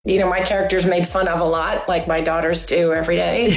my character's made fun of a lot, like my daughters do every day.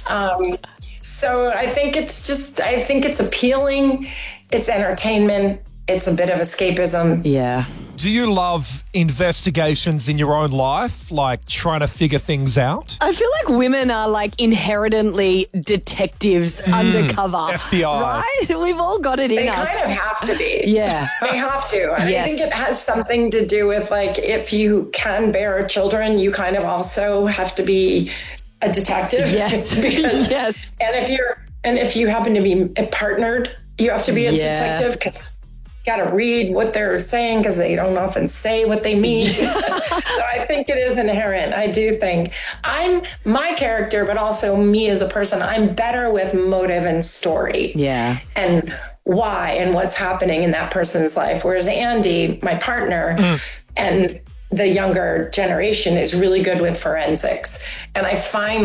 So I think it's appealing. It's entertainment. It's a bit of escapism. Yeah. Do you love investigations in your own life, like trying to figure things out? I feel like women are like inherently detectives undercover. FBI. Right? We've all got it in us. They kind of have to be. Yeah. They have to. I Yes. think it has something to do with like if you can bear children, you kind of also have to be a detective. Yes. Yes. And if you happen to be partnered, you have to be a Yeah. detective because got to read what they're saying because they don't often say what they mean. So I think it is inherent. I do think I'm my character, but also me as a person. I'm better with motive and story. Yeah. And why and what's happening in that person's life. Whereas Andy, my partner, and the younger generation is really good with forensics. And I find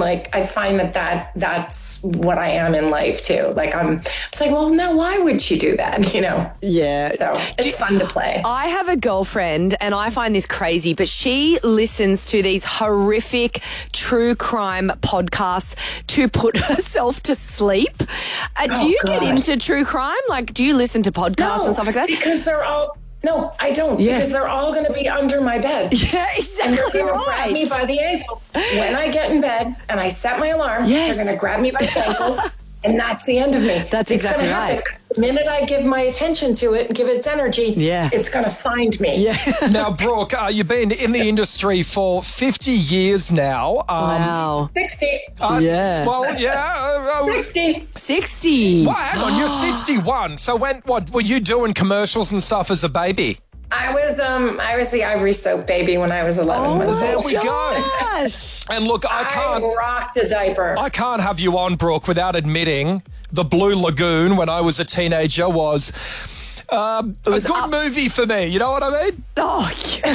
that's what I am in life too. It's like, well, no, why would she do that? Yeah. So it's fun to play. I have a girlfriend and I find this crazy, but she listens to these horrific true crime podcasts to put herself to sleep. Do you get into true crime? Like, do you listen to podcasts and stuff like that? Because no, I don't. Yeah. Because they're all going to be under my bed. Yeah, exactly. And they're going to grab me by the ankles. When I get in bed and I set my alarm, Yes. they're going to grab me by the ankles. And that's the end of me. That's It's exactly gonna happen. right. The minute I give my attention to it and give it its energy, Yeah. it's going to find me. Yeah. Now, Brooke, you've been in the industry for 50 years now. Wow. 60. Yeah. Well, yeah. 60. 60. Well, hang on, you're 61. So what were you doing commercials and stuff as a baby? I was the Ivory Soap baby when I was 11 months there old. we go. Gosh. And look, I rocked a diaper. can't have you on, Brooke, without admitting the Blue Lagoon when I was a teenager was a good movie for me. You know what I mean? Oh,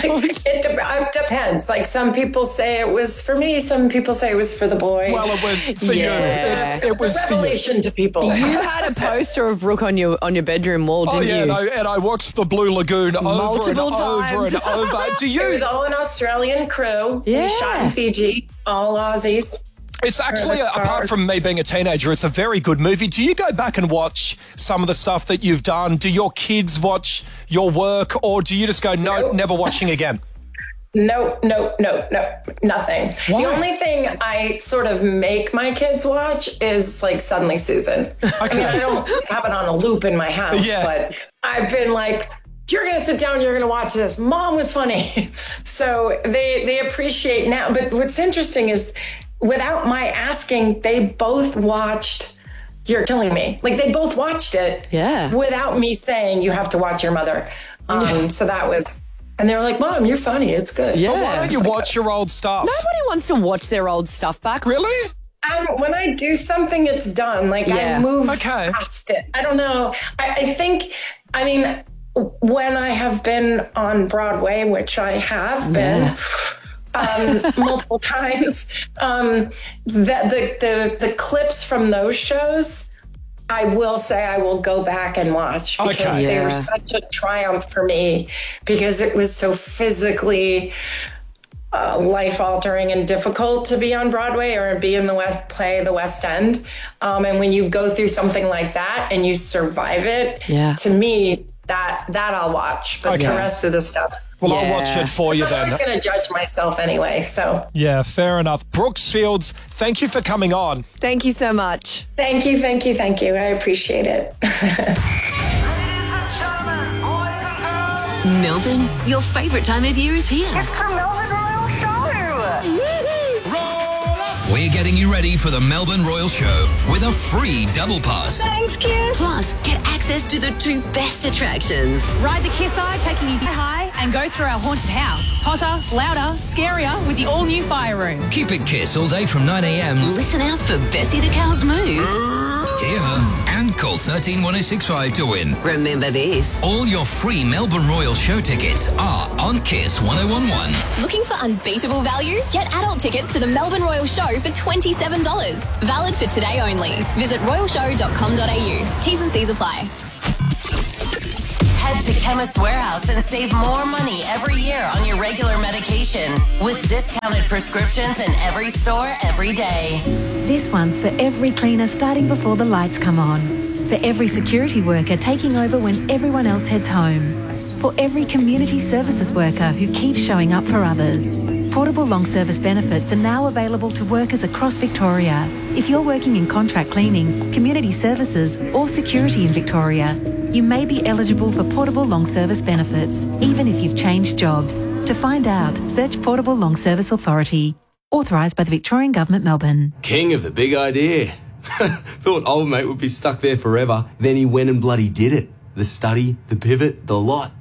It depends. Like some people say it was for me, some people say it was for the boy. Well, it was for Yeah. you. It was a for you. revelation to people. you had a poster of Brooke on your bedroom wall, Oh, didn't yeah, you? and I watched the Blue Lagoon Multiple over times. and over. Do It you? was all an Australian crew. Yeah. We shot in Fiji, all Aussies. It's actually, apart from me being a teenager, it's a very good movie. Do you go back and watch some of the stuff that you've done? Do your kids watch your work, or do you just go, no, Nope. never watching again? No, nothing. Why? The only thing I sort of make my kids watch is like Suddenly Susan. I mean, I don't have it on a loop in my house, Yeah. but I've been like, you're going to sit down, you're going to watch this. Mom was funny. So they appreciate now. But what's interesting is without my asking, they both watched You're Killing Me. Like they both watched it Yeah. without me saying, you have to watch your mother. So that was... And they were like, Mom, you're funny. It's good. Yeah. Why don't you watch your old stuff? Nobody wants to watch their old stuff back. Really? When I do something, it's done. Like Yeah. I move Okay. past it. I don't know. I think, when I have been on Broadway, which I have been multiple times, the clips from those shows, I will say I will go back and watch because Okay. they Yeah. were such a triumph for me because it was so physically life-altering and difficult to be on Broadway or be in the West End. And when you go through something like that and you survive it, Yeah. to me, that I'll watch. But Okay. the rest of the stuff, Well, I'll Yeah. watch it for you I'm then. not going to judge myself anyway. So Yeah, fair enough. Brooke Shields, thank you for coming on. Thank you so much. thank you. I appreciate it. Melbourne, your favourite time of year is here. We're getting you ready for the Melbourne Royal Show with a free double pass. Plus, get access to the two best attractions. Ride the Kiss Eye, taking you high and go through our haunted house. Hotter, louder, scarier with the all-new fire room. Keep it Kiss all day from 9 a.m. Listen out for Bessie the Cow's move. Hear her and call 131065 to win. Remember this. All your free Melbourne Royal Show tickets are on Kiss 1011. Looking for unbeatable value? Get adult tickets to the Melbourne Royal Show for $27. Valid for today only. Visit royalshow.com.au. T's and C's apply. Head Head to Chemist Warehouse and save more money every year on your regular medication with discounted prescriptions in every store every day. This one's for every cleaner starting before the lights come on. For every security worker taking over when everyone else heads home. For every community services worker who keeps showing up for others. Portable long service benefits are now available to workers across Victoria. If you're working in contract cleaning, community services or security in Victoria, you may be eligible for portable long service benefits, even if you've changed jobs. To find out, search Portable Long Service Authority. Authorised by the Victorian Government, Melbourne. King of the big idea. Thought old mate would be stuck there forever. Then he went and bloody did it. The study, the pivot, the lot.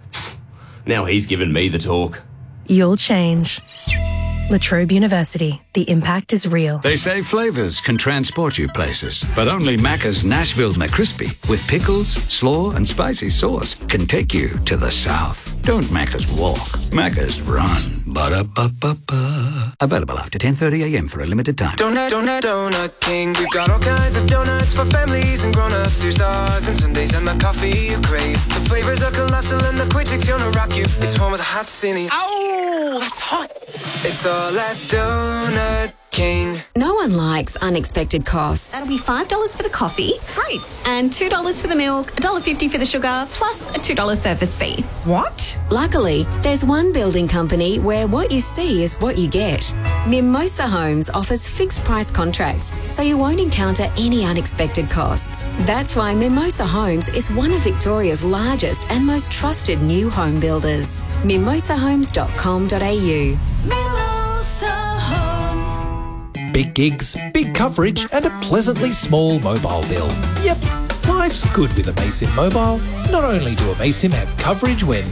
Now he's given me the talk. You'll change. La Trobe University. The impact is real. They say flavours can transport you places, but only Macca's Nashville McCrispy with pickles, slaw and spicy sauce can take you to the south. Don't Macca's walk. Macca's run. Ba-da-ba-ba-ba. Available after 10:30am for a limited time. Donut King. We've got all kinds of donuts for families and grown-ups. Here's dogs and Sundays and the coffee you crave. The flavours are colossal and the quick gonna rock you. It's home with a hot cine. Ow! That's hot. It's all at Donut King. No one likes unexpected costs. That'll be $5 for the coffee. Great. And $2 for the milk, $1.50 for the sugar, plus a $2 service fee. What? Luckily, there's one building company where what you see is what you get. Mimosa Homes offers fixed price contracts, so you won't encounter any unexpected costs. That's why Mimosa Homes is one of Victoria's largest and most trusted new home builders. mimosahomes.com.au. Mimosa Homes. Big gigs, big coverage, and a pleasantly small mobile bill. Yep, life's good with Amaysim Mobile. Not only do Amaysim have coverage where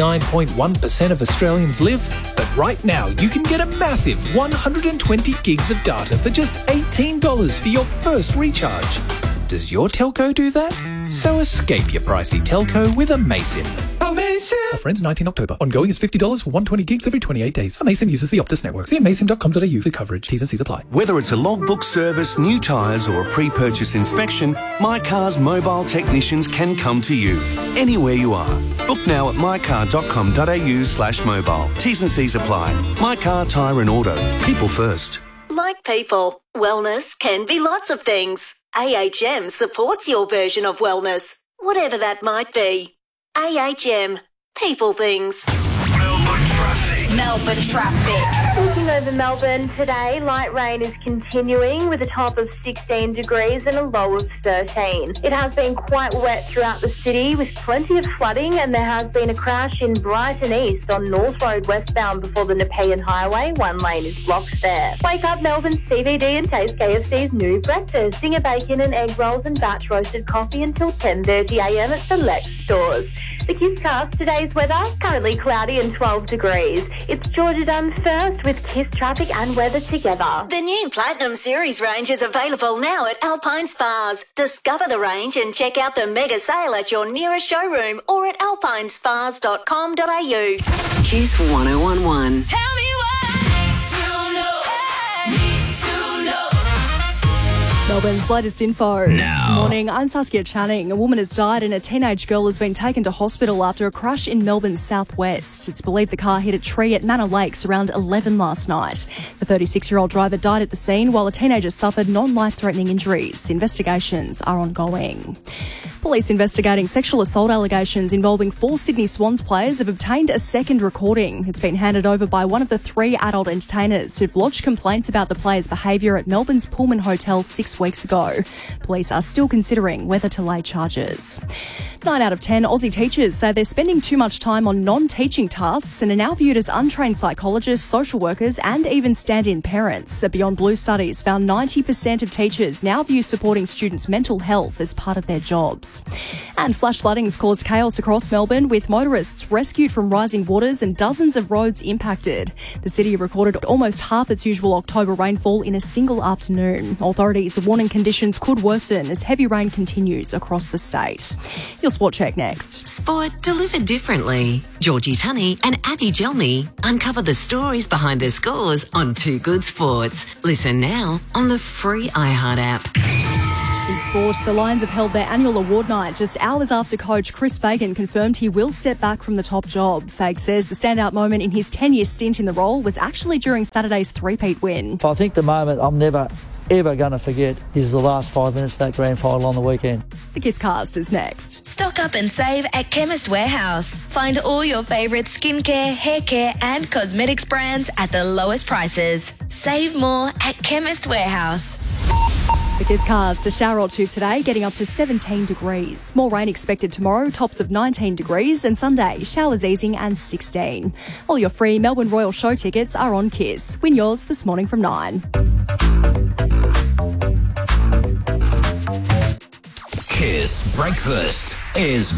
99.1% of Australians live, but right now you can get a massive 120 gigs of data for just $18 for your first recharge. Does your telco do that? So escape your pricey telco with Amaysim. Amaysim! Offer ends 19 October. Ongoing is $50 for 120 gigs every 28 days. Amaysim uses the Optus network. See amaysim.com.au for coverage. T's and C's apply. Whether it's a logbook service, new tyres or a pre-purchase inspection, My Car's mobile technicians can come to you anywhere you are. Book now at mycar.com.au/mobile. T's and C's apply. My Car, Tyre and Auto. People first. Like people, wellness can be lots of things. AHM supports your version of wellness, whatever that might be. AHM. People things. Melbourne traffic. Looking over Melbourne today, light rain is continuing with a top of 16 degrees and a low of 13. It has been quite wet throughout the city with plenty of flooding, and there has been a crash in Brighton East on North Road westbound before the Nepean Highway. One lane is blocked there. Wake up Melbourne CBD and taste KFC's new breakfast. Zinger bacon and egg rolls and batch roasted coffee until 10:30am at select stores. The KISScast, today's weather, currently cloudy and 12 degrees. It's Georgia Dunn first with KISS traffic and weather together. The new Platinum Series range is available now at Alpine Spas. Discover the range and check out the mega sale at your nearest showroom or at alpinespas.com.au. Kiss 1011. Tell me Melbourne's latest info. Now. Morning, I'm Saskia Channing. A woman has died and a teenage girl has been taken to hospital after a crash in Melbourne's southwest. It's believed the car hit a tree at Manor Lakes around 11 last night. The 36-year-old driver died at the scene while a teenager suffered non-life-threatening injuries. Investigations are ongoing. Police investigating sexual assault allegations involving 4 Sydney Swans players have obtained a second recording. It's been handed over by one of the 3 adult entertainers who've lodged complaints about the players' behaviour at Melbourne's Pullman Hotel 6 weeks ago. Police are still considering whether to lay charges. 9 out of 10 Aussie teachers say they're spending too much time on non-teaching tasks and are now viewed as untrained psychologists, social workers and even stand-in parents. A Beyond Blue studies found 90% of teachers now view supporting students' mental health as part of their jobs. And flash flooding has caused chaos across Melbourne, with motorists rescued from rising waters and dozens of roads impacted. The city recorded almost half its usual October rainfall in a single afternoon. Authorities are warning conditions could worsen as heavy rain continues across the state. Your Sport Check next. Sport delivered differently. Georgie Tunney and Abby Gelmy uncover the stories behind the scores on Too Good Sports. Listen now on the free iHeart app. In sport, the Lions have held their annual award night just hours after coach Chris Fagan confirmed he will step back from the top job. Fag says the standout moment in his 10-year stint in the role was actually during Saturday's three-peat win. I think the moment I'm never ever going to forget is the last 5 minutes of that grand final on the weekend. The Kisscast is next. Stock up and save at Chemist Warehouse. Find all your favourite skincare, hair care and cosmetics brands at the lowest prices. Save more at Chemist Warehouse. The Kisscast, a shower or two today, getting up to 17 degrees. More rain expected tomorrow, tops of 19 degrees, and Sunday, showers easing and 16. All your free Melbourne Royal Show tickets are on Kiss. Win yours this morning from 9. Kiss Breakfast is